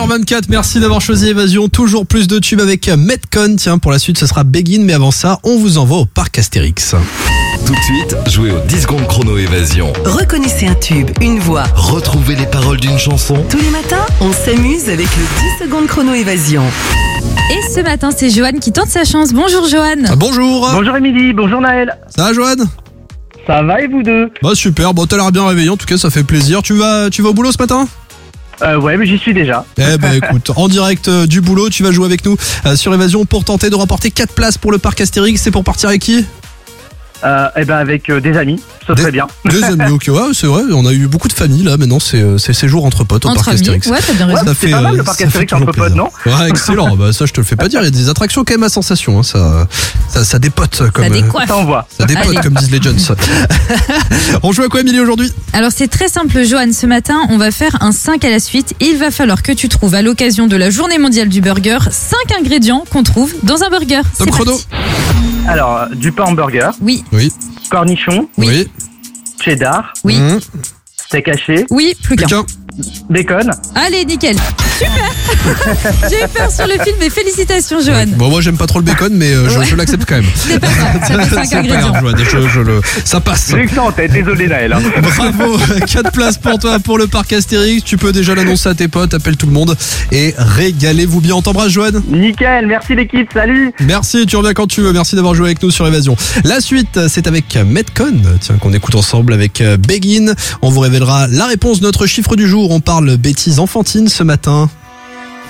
24, merci d'avoir choisi Évasion. Toujours plus de tubes avec Metcon. Tiens, pour la suite, ce sera Begin. Mais avant ça, on vous envoie au parc Astérix. Tout de suite, jouez aux 10 secondes chrono Évasion. Reconnaissez un tube, une voix. Retrouvez les paroles d'une chanson. Tous les matins, on s'amuse avec le 10 secondes chrono Évasion. Et ce matin, c'est Johan qui tente sa chance. Bonjour Johan. Bonjour. Bonjour Émilie, bonjour Naël. Ça va, Johan? Ça va et vous deux? Bah super, bon, t'as l'air bien réveillé. En tout cas, ça fait plaisir. Tu vas au boulot ce matin? Ouais, mais j'y suis déjà. Eh ben écoute, en direct du boulot, tu vas jouer avec nous sur Évasion pour tenter de remporter 4 places pour le parc Astérix. C'est pour partir avec qui? Avec des amis, ça serait bien. Deux amis, ok, ouais, c'est vrai, on a eu beaucoup de familles là, maintenant c'est séjour entre potes au Entre parc amis, Astérix. ouais, t'as bien raison. Ça c'est pas mal le parc ça Astérix fait toujours entre potes, plaisir. Ouais, excellent, bah ça je te le fais pas dire, il y a des attractions quand même à sensation, hein. ça dépote comme... Ça décoiffe. Ça envoie. Ça dépote Allez. comme disent les Jones. On joue à quoi, Émilie, aujourd'hui? Alors c'est très simple Johan, ce matin on va faire un 5 à la suite. Il va falloir que tu trouves à l'occasion de la journée mondiale du burger 5 ingrédients qu'on trouve dans un burger. Top C'est chrono. parti. Alors, du pain hamburger, Oui, Oui, cornichon, Oui. cheddar, oui, Mmh. steak haché, oui, plus qu'un. Tiens. bacon. Allez, nickel. Super. J'ai eu peur sur le film, mais félicitations Johan. Bon, moi j'aime pas trop le bacon, mais je l'accepte quand même. C'est pas grave, ça fait 5 C'est pas ingrédients. grave, Johan, ça passe. J'ai eu que ça en tête, désolé Naël. Bravo, 4 places pour toi pour le parc Astérix. Tu peux déjà l'annoncer à tes potes, appelle tout le monde et régalez-vous bien. On t'embrasse, Johan. Nickel, merci l'équipe, salut. Merci, tu reviens quand tu veux. Merci d'avoir joué avec nous sur Évasion. La suite, c'est avec Metcon, tiens, qu'on écoute ensemble avec Begin. On vous révélera la réponse de notre chiffre du jour. On parle bêtises enfantines ce matin.